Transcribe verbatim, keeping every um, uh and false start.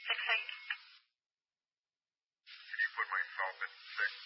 Six eight. Can you put myself at six?